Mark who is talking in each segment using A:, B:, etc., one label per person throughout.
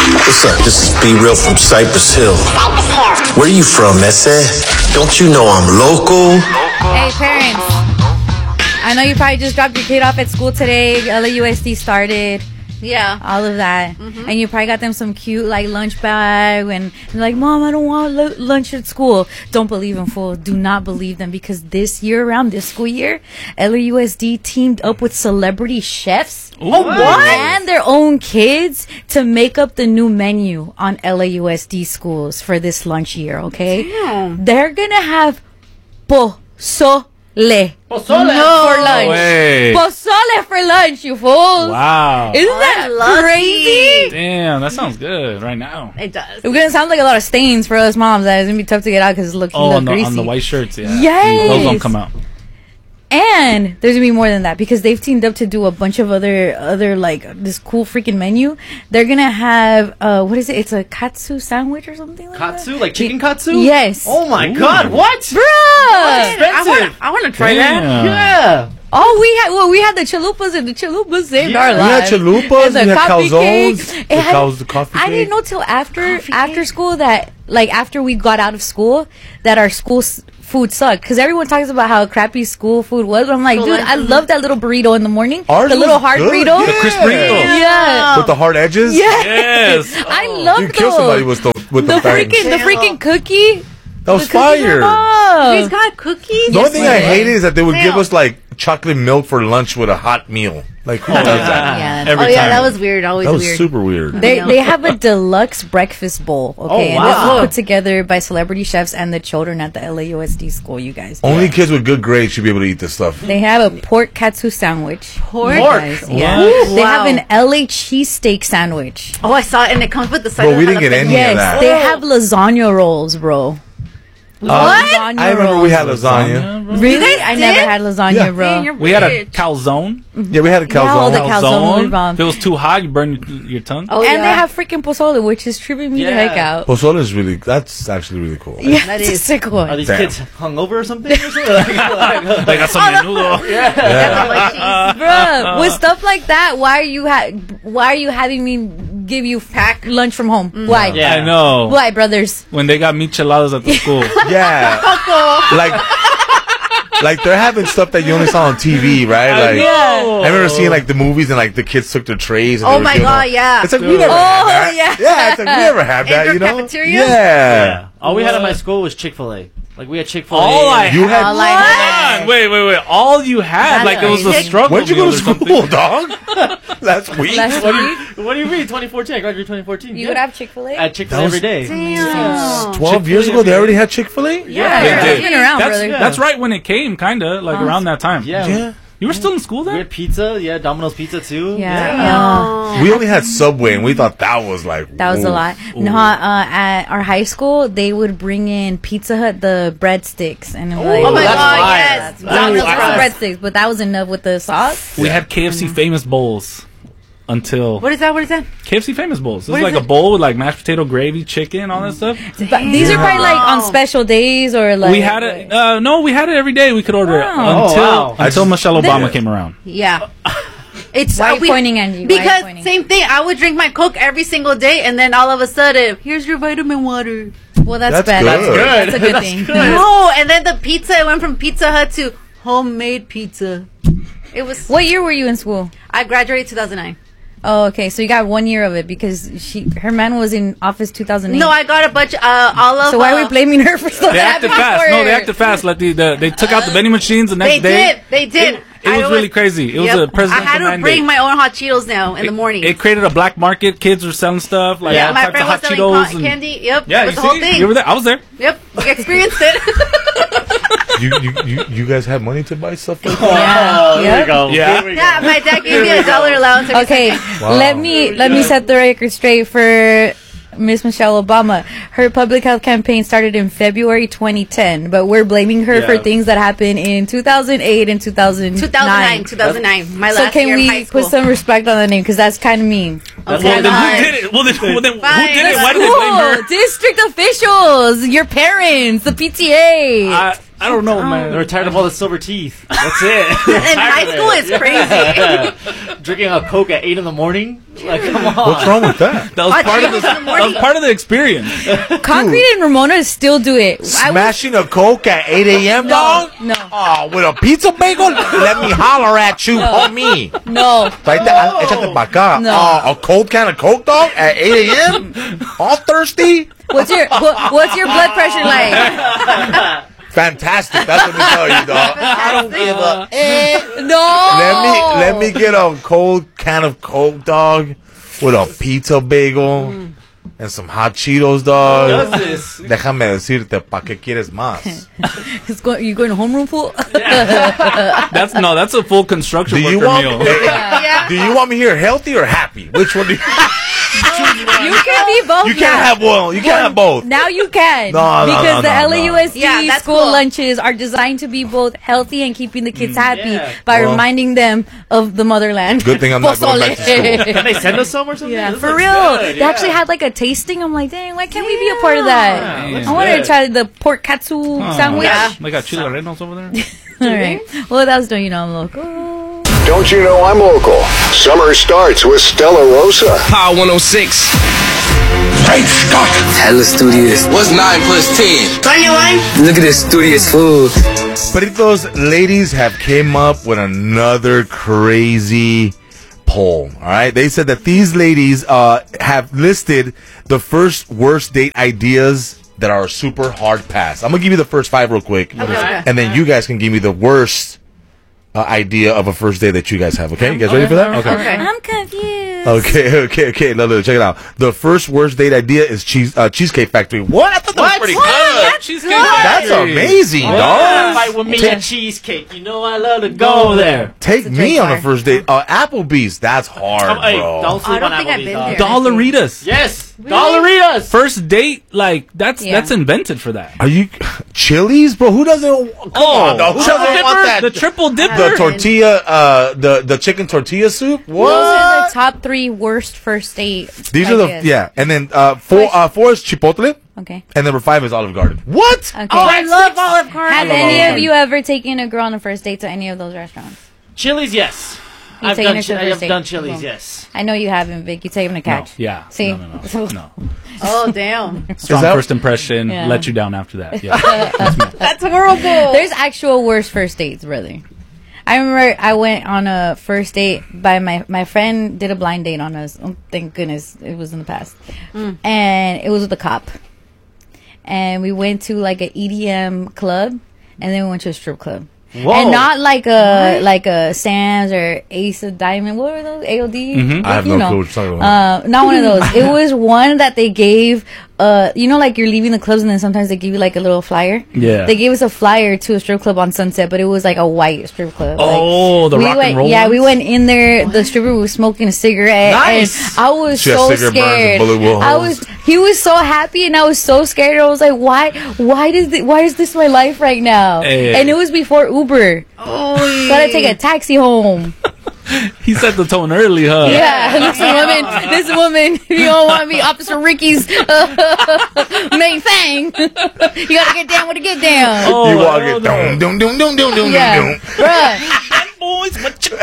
A: What's up? This is Be Real from Cypress Hill. Where you from, Ese? Don't you know I'm local?
B: Hey, parents. I know you probably just dropped your kid off at school today. LAUSD started.
C: Yeah.
B: All of that. And you probably got them some cute, like, lunch bag. And they're like, Mom, I don't want lunch at school. Don't believe them, fool. Do not believe them. Because this year around, this school year, LAUSD teamed up with celebrity chefs.
D: Oh, what?
B: And their own kids to make up the new menu on LAUSD schools for this lunch year, okay?
C: Damn.
B: They're going to have pozole.
D: Pozole?
B: No. For lunch.
D: Wait.
B: Pozole for lunch, you fools.
D: Wow.
B: Isn't that
C: lucky.
B: crazy?
D: Damn, that sounds good right now.
C: It does.
B: It's gonna sound like a lot of stains for us moms. That it's gonna be tough to get out because it looks
D: Oh,
B: greasy.
D: on the white shirts, yeah.
B: Yes.
D: Those don't come out.
B: And there's gonna be more than that because they've teamed up to do a bunch of other like this cool freaking menu. They're gonna have what is it? It's a katsu sandwich or something like
E: Katsu?
B: that.
E: Like chicken katsu?
B: Yes.
E: Oh my
D: Ooh.
E: God, what?
B: Bruh.
E: Expensive.
C: I want to try that.
D: Damn.
E: Yeah.
B: Oh, we had the chalupas, and the chalupas saved our
F: We had
B: lives.
F: chalupas,
B: And the
F: we had
B: coffee
F: calzones,
B: cake.
F: the coffee
B: I
F: cake.
B: didn't know till after
C: cake?
B: school that, like, after we got out of school, that our school food sucked. Because everyone talks about how crappy school food was. But I'm like, dude, I love that little burrito in the morning.
F: Ours
B: the little
F: was
B: hard
F: good.
B: burrito.
F: Yeah.
D: The crisp burrito.
B: Yeah.
F: With the hard edges?
D: Yes.
B: I love
F: You kill somebody with the fangs.
B: the freaking cookie.
F: That was
B: The cookies were
F: fire.
B: bomb.
C: He's got cookies.
F: The only thing I
B: we
F: hated is that they would give
C: Damn.
F: us like chocolate milk for lunch with a hot meal. Like who does that?
B: Yeah.
D: Every
C: Oh yeah,
D: time.
C: that was weird. Always
F: That was
C: weird.
F: super weird.
B: They have a deluxe breakfast bowl, okay? And this
E: wow.
B: was put together by celebrity chefs and the children at the LAUSD school, you guys.
F: Only kids with good grades should be able to eat this stuff.
B: They have a pork katsu sandwich.
C: Pork?
B: Guys, yeah.
D: What?
B: They
C: Wow.
B: have an LA cheesesteak sandwich.
C: Oh, I saw it, and it comes with the side.
F: Bro,
C: of
F: we
C: the
F: didn't get
C: jalapeno.
F: any
B: Yes,
F: of that.
B: they have lasagna rolls, bro. Lasagna
F: I remember
B: rolls.
F: we had lasagna.
B: Really? I never had lasagna,
F: Yeah.
B: bro.
C: Man, you're
D: We had a
C: weird.
D: calzone.
F: Yeah, we had a
B: all the
F: calzone.
B: calzone was bomb.
D: If it was too hot, you burn your tongue.
C: Oh,
B: And
C: yeah.
B: they have freaking pozole, which is tripping me the
E: Yeah.
B: heck out.
F: Pozole is really, that's actually really cool.
B: Yeah,
C: That
B: it's a
C: is.
B: sick
E: Are
B: one.
E: these
F: Damn.
E: kids hungover or something? Or something?
D: They got some menudo.
B: Bruh, with stuff like that, why are you having me give you lunch from home? Why?
E: Yeah.
D: I know.
B: Why, brothers?
D: When they got micheladas at the school.
F: Yeah. like they're having stuff that you only saw on TV, right? Like
B: Yeah.
F: I remember seeing like the movies and like the kids took their trays. And
C: Oh
F: they were
C: my
F: giving
C: God,
F: them-
C: yeah.
F: It's like we never had that.
B: yeah.
F: Yeah, it's like we never had
C: In
F: that.
C: your
F: You know?
C: cafeteria?
F: Yeah.
E: Yeah. All we had at my school was Chick-fil-A. Like we had Chick-fil-A.
D: All I
F: You had.
B: All I had.
D: Hold on. Wait. All you had,
B: That's
D: like it was a
B: crazy.
D: struggle.
F: When'd you go
D: meal
F: to
D: or something.
F: school, dog? Last week.
B: Last week,
E: What do you mean? 2014. I graduated 2014.
B: you
E: yeah.
B: would have Chick-fil-A?
E: At Chick-fil-A
F: That was-
E: every day.
C: Damn.
F: 12 years ago, they already had Chick-fil-A?
B: Yeah,
D: They
B: it's
D: did.
B: been around, brother.
D: That's right when it came, kind of like around that time.
E: Yeah.
F: Yeah.
D: You were still in school
E: We
D: then?
E: had pizza. Yeah, Domino's pizza too.
B: Yeah.
F: We only had Subway, and we thought that was like.
B: That was a
F: ooh.
B: lot. No, at our high school, they would bring in Pizza Hut, the breadsticks. And it was like,
C: Oh my
E: that's
C: God,
E: fire.
C: yes.
B: Domino's
E: Wow.
B: breadsticks, but that was enough with the sauce.
D: We had KFC famous bowls until
C: What is that? What is that?
D: KFC famous bowls. It was
C: What
D: like
C: is
D: a
C: it?
D: bowl with like mashed potato, gravy, chicken, all that stuff.
B: But these are probably like on special days or like.
D: We had it. No, we had it every day. We could order it
B: Wow.
D: until
E: Oh, wow.
D: until Michelle Obama
F: Yeah.
D: came around.
C: Yeah. It's
B: Why are you pointing, Angie? Why are you
C: Because
B: pointing?
C: same thing. I would drink my Coke every single day, and then all of a sudden, here's your vitamin water.
B: Well, that's
F: That's
B: bad.
F: good.
B: That's
F: That's
B: That's a good thing.
C: No, and then the pizza. It went from Pizza Hut to homemade pizza. It was.
B: What year were you in school?
C: I graduated 2009.
B: Oh, okay. So you got 1 year of it because her man was in office 2008.
C: No, I got a bunch. All of.
B: So why are we blaming her for stuff
D: They
B: that
D: acted
B: happened
D: fast.
B: before
D: No, they
B: her?
D: acted fast. Like they took out the vending machines the next
C: They
D: day.
C: did. They did.
D: It was really crazy. It was a
C: I
D: presidential
C: had to
D: mandate.
C: bring my own hot Cheetos now in the morning.
D: It created a black market. Kids were selling stuff like
C: yeah,
D: all
C: my
D: types of
C: friend
D: hot
C: was selling
D: Cheetos.
C: cotton
D: and-
C: candy. Yep.
D: Yeah,
C: it
D: you
C: was the whole
D: see,
C: thing.
D: you were there. I was there.
C: Yep, we experienced it.
F: You guys had money to buy stuff like that?
B: Yeah.
E: There
B: Yep.
E: we go.
D: Yeah.
E: There we go.
C: Yeah, my dad gave me $1 allowance. every
B: Okay,
F: Wow.
B: let me set the record straight for Miss Michelle Obama. Her public health campaign started in February 2010, but we're blaming her for
E: Yeah.
B: things that happened in 2008 and 2009.
C: 2009. My
B: So
C: last
B: can
C: year of high
B: we
C: school.
B: put some respect on the name because that's kind of mean.
E: That's
C: Okay.
D: Well, then
C: Fine.
D: who did it? Well, then who did
C: Fine.
D: it? Why did they blame her?
B: School, district officials, your parents, the PTA.
D: I don't know, man.
E: They're tired of all the silver teeth. That's it.
C: In high school, it's crazy.
E: Drinking a Coke at 8 in the morning. Like, come on.
F: What's wrong with that?
D: That was part of the. That was part of the experience.
B: Concrete and Ramona still do it.
F: Smashing a Coke at 8 a.m., dog?
B: No.
F: Oh, with a pizza bagel? Let me holler at you, homie.
B: No.
F: Échate pa' acá.
B: No.
F: Oh, a cold can of Coke, dog, at 8 a.m.? All thirsty?
B: What's your blood pressure like?
F: Fantastic. That's what they tell you, dog. I don't give a
B: No.
F: Let me get a cold can of Coke, dog, with a pizza bagel and some hot Cheetos, dog.
E: What is this?
F: Déjame decirte, ¿pa' qué quieres más?
B: You going to homeroom pool?
D: That's a full construction
F: Do you
D: worker
F: want
D: meal.
F: Do you want me here healthy or happy? Which one do you?
B: You can be both.
F: You can't have one. You can't have both.
B: Now you can.
F: No,
B: because the
F: no.
B: LAUSD
C: Yeah, that's
B: school
C: cool.
B: lunches are designed to be both healthy and keeping the kids happy
E: Yeah.
B: by
F: Well,
B: reminding them of the motherland.
F: Good thing I'm not going back to school.
E: Can they send us some or something?
B: Yeah,
E: This
B: for
E: looks
B: real.
E: good,
B: They actually had like a tasting. I'm like, dang, why can't we be a part of that?
D: Yeah.
B: I wanted to try the pork katsu sandwich.
C: Yeah.
D: They got chile rellenos over there.
B: All right. Well, that was Don't You Know I'm Local.
G: Don't you know I'm local? Summer starts with Stella Rosa.
H: Power 106.
A: Great Scott!
H: Hella studious.
A: What's 9 plus 10?
C: 21.
H: Look at this studious food.
F: Peritos, ladies have came up with another crazy poll. All right, they said that these ladies have listed the first worst date ideas that are a super hard pass. I'm gonna give you the first 5 real quick,
C: Okay.
F: and then you guys can give me the worst idea of a first date that you guys have. Okay, you guys ready for that?
C: Okay.
B: I'm confused.
F: Okay. No, check it out. The first worst date idea is Cheesecake Factory. What? I thought that was pretty good.
D: Cheesecake
F: That's
D: Factory.
F: amazing, dog.
E: Fight with me and cheesecake. You know I love to go there.
F: Take me on a first date. Applebee's. That's hard,
E: Hey,
F: bro.
E: don't sleep
C: I don't
E: on
C: think I've
E: Applebee's,
C: been
E: dog.
C: there.
D: Dollaritas.
E: Yes, Dollaritas.
D: First date, like that's
B: Yeah.
D: invented for that.
F: Are you Chili's, bro? Who doesn't? Come on, dog. Who
D: triple
F: doesn't want
D: dipper,
F: that?
D: the triple dipper.
F: The tortilla, the chicken tortilla soup.
B: Those
F: What?
B: are the top 3 worst first date.
F: These are the
B: ideas.
F: and then four is chipotle,
B: Okay.
F: and number 5 is Olive Garden. What?
B: Okay.
C: I love Olive Garden.
B: Have
F: love
B: any
F: Olive
B: of
F: Garden.
B: you ever taken a girl on a first date to any of those restaurants?
E: Chili's, yes.
B: You
E: I've
B: taken
E: done,
B: her to the
E: I've
B: first date?
E: done Chili's,
B: Cool.
E: yes.
B: I know you haven't, Vic. You take them to catch.
D: Yeah.
B: See?
D: No.
C: Oh, damn.
D: Strong
F: that-
D: first impression.
B: Yeah.
D: Let you down after that. Yeah.
C: That's horrible.
B: There's actual worst first dates, really. I remember I went on a first date by my friend did a blind date on us. Oh, thank goodness it was in the past. And it was with a cop. And we went to like an EDM club and then we went to a strip club.
E: Whoa.
B: And not like a Sam's or Ace of Diamond. What were those? AOD?
F: I have
B: You
F: no
B: know.
F: clue what you're talking about.
B: Not one of those. It was one that they gave, like you're leaving the clubs and then sometimes they give you like a little flyer.
D: Yeah.
B: They gave us a flyer to a strip club on Sunset, but it was like a white strip club.
D: Oh, the
B: we
D: rock
B: went,
D: and roll
B: Yeah, we
D: ones?
B: went in there. The stripper was smoking a cigarette.
E: Nice.
B: And I was
F: She had
B: so
F: cigarette burns and
B: scared.
F: bullet wounds.
B: He was so happy and I was so scared. I was like, why is this my life right now?
D: Hey.
B: And it was before Uber. So I had to take a taxi home.
D: He set the tone early, huh?
B: Yeah, this woman, if you don't want to be Officer Ricky's main thing, you gotta get down with the get down.
D: Oh,
F: You walk
D: hell
F: it,
D: no.
F: dum.
B: Yeah, bruh.
D: Boys, what you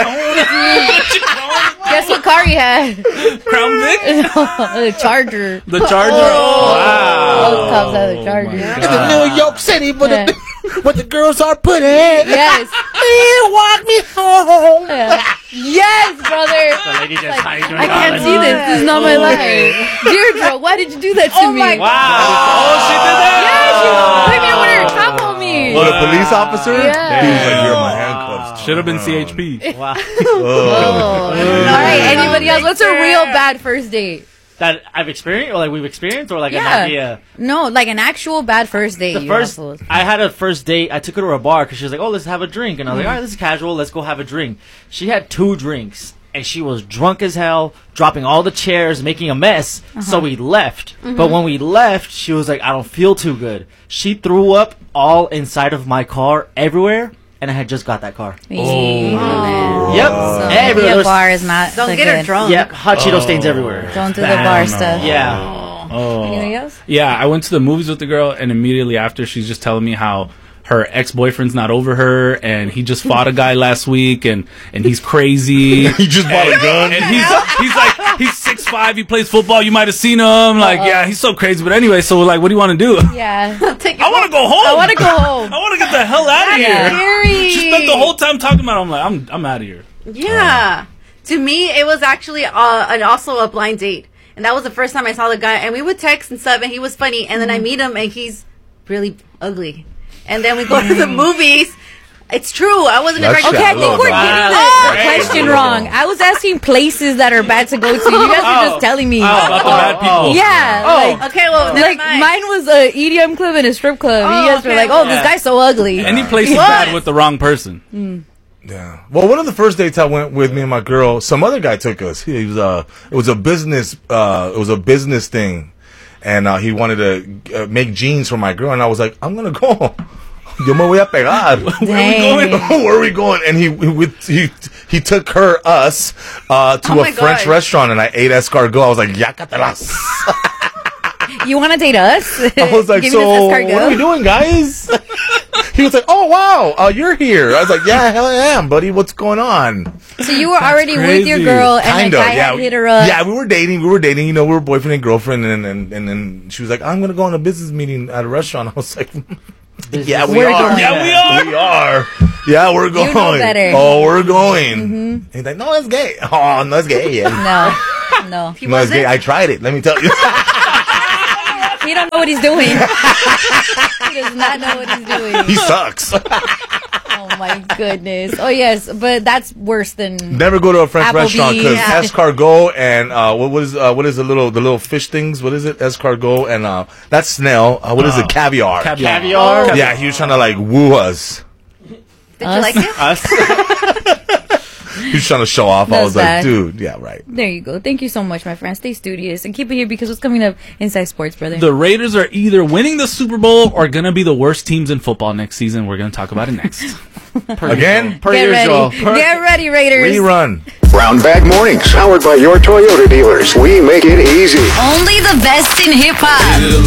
D: on?
B: Guess what car he had?
D: Crown Vic?
B: The Charger.
D: The Charger? Oh, wow.
B: All the cops had the Charger.
F: New York City, but
B: Yeah.
F: what the girls are putting.
B: Yes.
F: Walk me home.
B: Yes, brother.
E: The lady just hiding.
B: I can't see this. This is not my life. Deirdre, why did you do that to me?
C: my
E: Wow. Oh, she did that.
B: Yeah, she put me on with her top on me.
F: What, a police officer?
B: Yeah.
F: He was like, you're my handcuffs.
D: Should have been CHP.
E: Wow.
B: All right, anybody else? What's a real bad first date?
E: That I've experienced, or like we've experienced, or like an
B: Yeah.
E: idea.
B: No, like an actual bad first date.
E: The
B: you
E: first,
B: assholes.
E: I had a first date. I took her to a bar because she was like, "Oh, let's have a drink," and I was like, "All right, this is casual. Let's go have a drink." She had 2 drinks, and she was drunk as hell, dropping all the chairs, making a mess. So we left. But when we left, she was like, "I don't feel too good." She threw up all inside of my car, everywhere, and I had just got that car.
B: Oh, man.
E: Yep,
B: So
E: everywhere.
B: maybe
E: There
B: a
E: was-
B: bar is not
C: Don't
B: so
C: get her
B: good.
C: drunk.
E: Yep, hot Cheeto stains everywhere.
B: Don't do the bar stuff.
E: Yeah.
D: Oh.
B: Anything else?
D: Yeah, I went to the movies with the girl, and immediately after, she's just telling me how her ex-boyfriend's not over her, and he just fought a guy last week, and he's crazy.
F: He just bought a gun.
D: And he's 6'5", he plays football. You might have seen him. Like, yeah, he's so crazy. But anyway, so like, what do you want to do?
B: Yeah.
D: I want to go home.
B: I want to go home.
D: I want to get the hell out of here.
C: Scary.
D: She spent the whole time talking about it. I'm like, I'm out of here.
C: Yeah. To me, it was actually also a blind date. And that was the first time I saw the guy. And we would text and stuff, and he was funny. And then I meet him, and he's really ugly. And then we go to the movies. It's true. I wasn't
F: That's
C: expecting.
B: Okay, I think we're getting the question wrong. I was asking places that are bad to go to. You guys are just telling me.
D: About the bad people.
B: Yeah. Like,
C: Okay, well, never
B: like
C: mind.
B: mine was a EDM club and a strip club. You guys were
C: okay.
B: like, "Oh, this guy's so ugly."
D: Any place is bad with the wrong person.
F: Yeah. Well, one of the first dates I went with me and my girl, some other guy took us. He was it was a business thing, and he wanted to make jeans for my girl, and I was like, I'm gonna go. Yo me voy a pegar.
D: Where are we going?
F: Where are we going? And he took us to a
C: my
F: French
C: gosh.
F: restaurant, and I ate escargot. I was like, Yacatelas.
B: You want to date us?
F: I was like,
B: Give
F: so
B: me this
F: what
B: escargot.
F: are we doing, guys? He was like, oh wow, you're here. I was like, yeah, hell I am, buddy. What's going on?
B: So you were already with your
D: crazy.
B: girl, and
F: Kinda,
B: the guy had hit her up.
F: Yeah, we were dating. You know, we were boyfriend and girlfriend, and then she was like, I'm gonna go on a business meeting at a restaurant. I was like, yeah, we
B: We're
F: are.
B: going.
D: Yeah, we are.
F: We are. Yeah, we're going.
B: know better.
F: Oh, we're going. He's like, no, it's gay. Oh, no, it's gay. Yeah.
B: No.
F: No, it's gay. I tried it. Let me tell you.
B: He don't know what he's doing. He does not know what he's doing.
F: He sucks.
B: Oh my goodness. Oh yes, but that's worse than
F: Never go to a French
B: Applebee's.
F: restaurant because
B: Yeah.
F: escargot and what is the little fish things? What is it? Escargot and that's snail. What is it? Caviar.
E: Caviar.
F: Yeah, he was trying to like woo us.
C: Did you like it?
D: Us.
F: He was trying to show off. I
B: That's
F: was like,
B: bad.
F: dude, yeah, right.
B: There you go. Thank you so much, my friend. Stay studious and keep it here because what's coming up inside sports, brother.
D: The Raiders are either winning the Super Bowl or going to be the worst teams in football next season. We're going to talk about it next.
F: Again,
E: Per
B: Get
E: usual.
B: ready. Get ready, Raiders.
F: rerun.
G: Brown Bag Mornings, powered by your Toyota dealers. We make it easy.
I: Only the best in hip hop.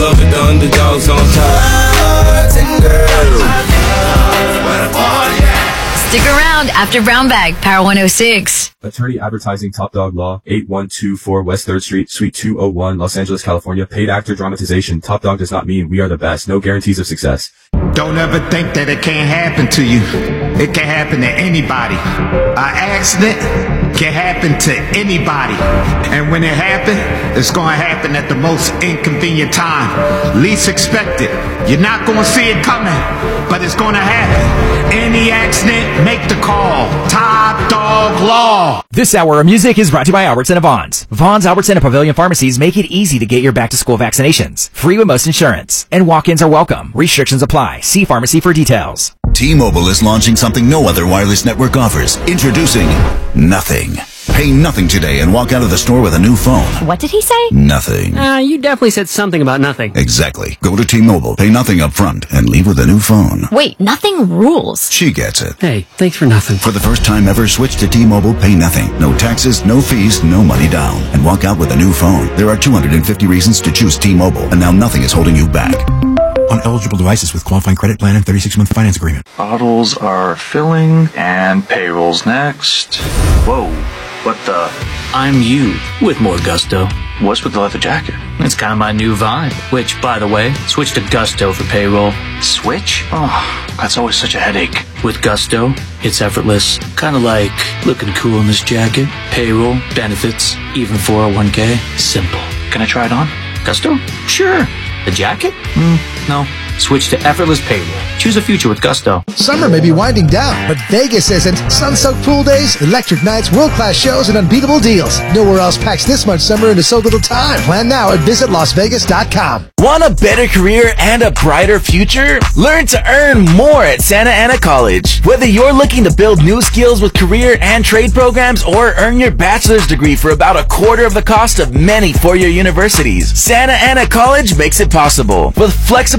I: Stick around after Brown Bag, Power 106.
J: Attorney Advertising, Top Dog Law, 8124 West 3rd Street, Suite 201, Los Angeles, California. Paid actor dramatization. Top Dog does not mean we are the best. No guarantees of success.
K: Don't ever think that it can't happen to you. It can happen to anybody. An accident can happen to anybody. And when it happens, it's going to happen at the most inconvenient time. Least expected. You're not going to see it coming, but it's going to happen. Any accident, make the call. Top Dog Law.
L: This hour of music is brought to you by Albertson & Vons. Vons, Albertson, and Pavilion Pharmacies make it easy to get your back-to-school vaccinations. Free with most insurance. And walk-ins are welcome. Restrictions apply. See pharmacy for details.
M: T-Mobile is launching something no other wireless network offers. Introducing Nothing. Pay nothing today and walk out of the store with a new phone.
N: What did he say?
M: Nothing.
N: You definitely said something about nothing.
M: Exactly. Go to T-Mobile, pay nothing up front, and leave with a new phone.
N: Wait, nothing rules.
M: She gets it.
N: Hey, thanks for nothing.
M: For the first time ever, switch to T-Mobile, pay nothing. No taxes, no fees, no money down. And walk out with a new phone. There are 250 reasons to choose T-Mobile, and now nothing is holding you back. On eligible devices with qualifying credit plan and 36-month finance agreement.
O: Bottles are filling, and payroll's next. Whoa, what the?
P: I'm you, with more gusto.
O: What's with the leather jacket?
P: It's kind of my new vibe. Which, by the way, switch to Gusto for payroll.
O: Switch? Oh, that's always such a headache.
P: With Gusto, it's effortless. Kind of like looking cool in this jacket. Payroll, benefits, even 401k. Simple.
O: Can I try it on?
P: Gusto? Sure. The jacket? No. Switch to effortless payroll. Choose a future with Gusto.
Q: Summer may be winding down, but Vegas isn't. Sun-soaked pool days, electric nights, world-class shows, and unbeatable deals. Nowhere else packs this much summer into so little time. Plan now at visitlasvegas.com.
L: Want a better career and a brighter future? Learn to earn more at Santa Ana College. Whether you're looking to build new skills with career and trade programs or earn your bachelor's degree for about a quarter of the cost of many four-year universities, Santa Ana College makes it possible. With flexible online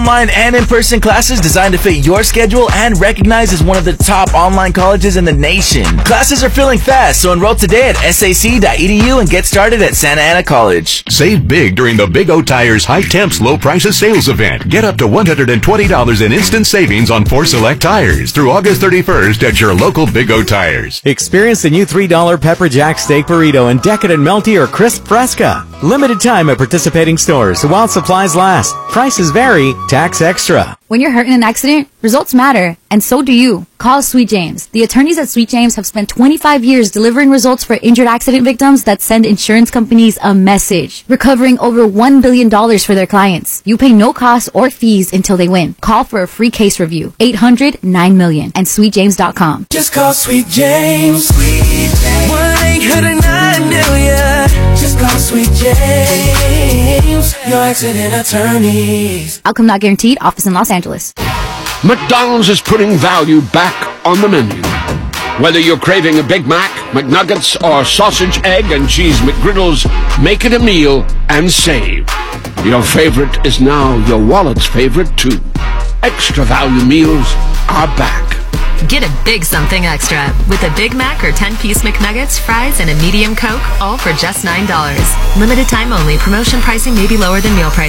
L: online and in-person classes designed to fit your schedule and recognized as one of the top online colleges in the nation. Classes are filling fast, so enroll today at sac.edu and get started at Santa Ana College.
R: Save big during the Big O Tires High Temps Low Prices Sales Event. Get up to $120 in instant savings on 4 select tires through August 31st at your local Big O Tires.
S: Experience the new $3 Pepper Jack Steak Burrito and Decadent Melty or Crisp Fresca. Limited time at participating stores while supplies last. Prices vary. Tax extra.
B: When you're hurt in an accident, results matter, and so do you. Call Sweet James. The attorneys at Sweet James have spent 25 years delivering results for injured accident victims that send insurance companies a message, recovering over $1 billion for their clients. You pay no costs or fees until they win. Call for a free case review. 800-9million and sweetjames.com.
T: Just call Sweet James. Sweet James. 1-800-9million. Just call Sweet James. Your accident attorneys.
B: Outcome not guaranteed. Office in Los Angeles.
U: McDonald's is putting value back on the menu. Whether you're craving a Big Mac, McNuggets, or sausage, egg, and cheese McGriddles, make it a meal and save. Your favorite is now your wallet's favorite, too. Extra value meals are back.
I: Get a big something extra with a Big Mac or 10-piece McNuggets, fries, and a medium Coke, all for just $9. Limited time only. Promotion pricing may be lower than meal prices.